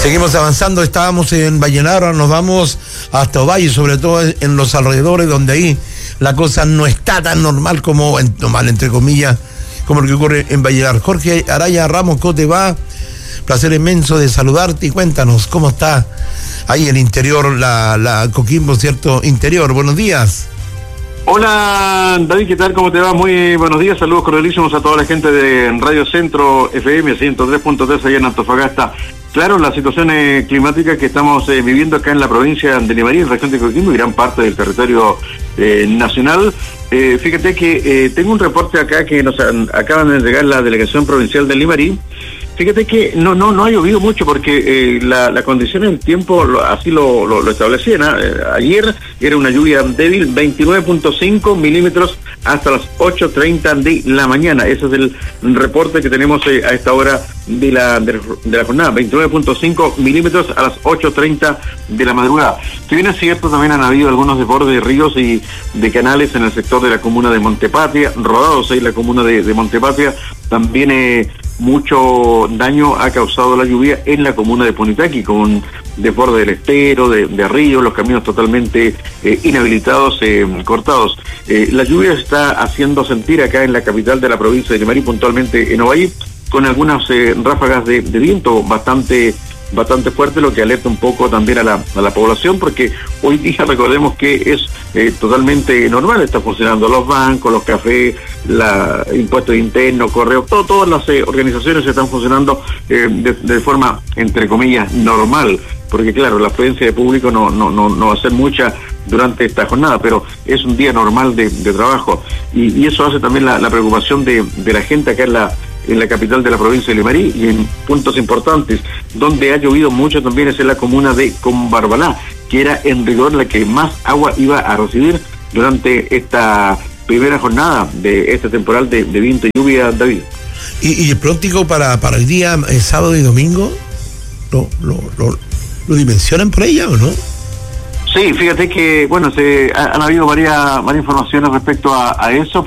Seguimos avanzando, estábamos en Vallenar, ahora nos vamos hasta Ovalle, sobre todo en los alrededores, donde ahí la cosa no está tan normal como, normal entre comillas, como lo que ocurre en Vallenar. Jorge Araya Ramos, ¿cómo te va? Placer inmenso de saludarte y cuéntanos cómo está ahí el interior, la Coquimbo, ¿cierto? Interior, buenos días. Hola David, ¿qué tal? ¿Cómo te va? Muy buenos días, saludos cordialísimos a toda la gente de Radio Centro FM 103.3 allá en Antofagasta. Claro, la situación climática que estamos viviendo acá en la provincia de Limarí, en región de Coquimbo y gran parte del territorio nacional. Fíjate que tengo un reporte acá que nos acaban de entregar la Delegación Provincial de Limarí. Fíjate que no ha llovido mucho porque la condición del tiempo así lo establecían. Ayer era una lluvia débil, 29.5 milímetros hasta las 8:30 de la mañana. Ese es el reporte que tenemos a esta hora de la jornada, 29.5 milímetros a las 8:30 de la madrugada. Si bien es cierto, también han habido algunos desbordes de ríos y de canales en el sector de la comuna de Montepatria, rodados ahí en la comuna de Montepatria. También mucho daño ha causado la lluvia en la comuna de Punitaqui, con desborde del estero, de ríos, los caminos totalmente inhabilitados, cortados. La lluvia se está haciendo sentir acá en la capital de la provincia de Limarí, puntualmente en Ovalle, con algunas ráfagas de viento bastante fuerte, lo que alerta un poco también a la población, porque hoy día recordemos que es totalmente normal, está funcionando los bancos, los cafés, impuestos internos, correos, todas las organizaciones están funcionando de forma, entre comillas, normal, porque claro, la afluencia de público no va a ser mucha durante esta jornada, pero es un día normal de trabajo, y eso hace también la preocupación de la gente acá en la capital de la provincia de Limarí, y en puntos importantes donde ha llovido mucho también es en la comuna de Combarbalá, que era en rigor la que más agua iba a recibir durante esta primera jornada de este temporal de viento y lluvia, David. ¿Y el pronóstico para el día sábado y domingo lo dimensionan por ella o no? Sí, fíjate que, bueno, han habido varias informaciones respecto a eso.